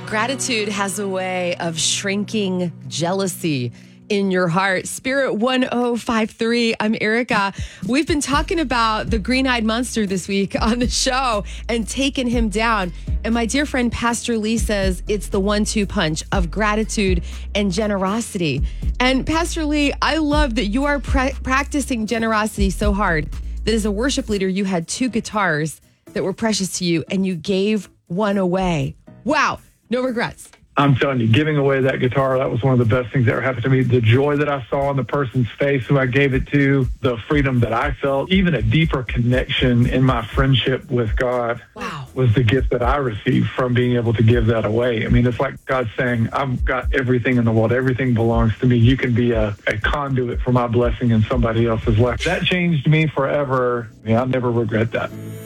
Gratitude has a way of shrinking jealousy in your heart. Spirit 1053. I'm Erica. We've been talking about the green-eyed monster this week on the show and taking him down. And my dear friend, Pastor Lee, says it's the 1-2 punch of gratitude and generosity. And Pastor Lee, I love that you are practicing generosity so hard that as a worship leader, you had 2 guitars that were precious to you and you gave one away. Wow. No regrets. I'm telling you, giving away that guitar, that was one of the best things that ever happened to me. The joy that I saw on the person's face who I gave it to, the freedom that I felt, even a deeper connection in my friendship with God was the gift that I received from being able to give that away. I mean, it's like God saying, I've got everything in the world. Everything belongs to me. You can be a conduit for my blessing in somebody else's life. That changed me forever. I mean, I'll never regret that.